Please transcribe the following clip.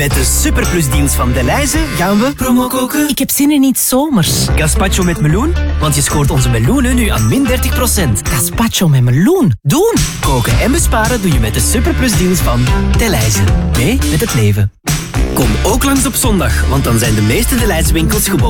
Met de superplusdeals van Delhaize gaan we promo koken. Ik heb zin in iets zomers. Gazpacho met meloen, want je scoort onze meloenen nu aan min 30%. Gazpacho met meloen. Doen! Koken en besparen doe je met de superplusdeals van Delhaize. Mee met het leven. Kom ook langs op zondag, want dan zijn de meeste Delhaize winkels gewoon